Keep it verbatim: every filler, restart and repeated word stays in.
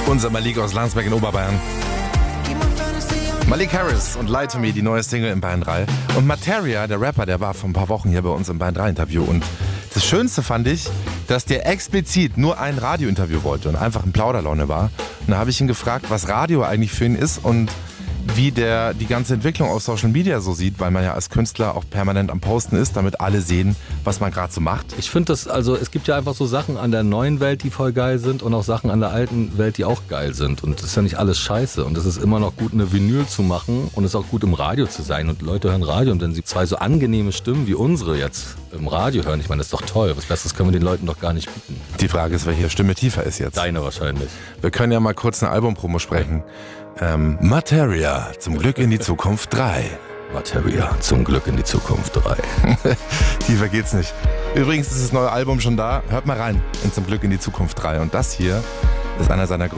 Unser Malik aus Landsberg in Oberbayern. Malik Harris und Lie to Me, die neue Single in Bayern drei. Und Materia, der Rapper, der war vor ein paar Wochen hier bei uns im Bayern drei Interview. Und das Schönste fand ich, dass der explizit nur ein Radiointerview wollte und einfach ein Plauderlaune war. Und da habe ich ihn gefragt, was Radio eigentlich für ihn ist und wie der die ganze Entwicklung auf Social Media so sieht, weil man ja als Künstler auch permanent am Posten ist, damit alle sehen, was man gerade so macht. Ich finde das, also es gibt ja einfach so Sachen an der neuen Welt, die voll geil sind und auch Sachen an der alten Welt, die auch geil sind. Und das ist ja nicht alles scheiße. Und es ist immer noch gut, eine Vinyl zu machen und es ist auch gut, im Radio zu sein. Und Leute hören Radio und wenn sie zwei so angenehme Stimmen wie unsere jetzt im Radio hören, ich meine, das ist doch toll. Was Besseres können wir den Leuten doch gar nicht bieten. Die Frage ist, welche Stimme tiefer ist jetzt? Deine wahrscheinlich. Wir können ja mal kurz eine Albumpromo sprechen. Ähm, Materia, zum Glück in die Zukunft drei. Materia, zum Glück in die Zukunft drei. Tiefer geht's nicht. Übrigens ist das neue Album schon da. Hört mal rein in Zum Glück in die Zukunft drei. Und das hier ist einer seiner größten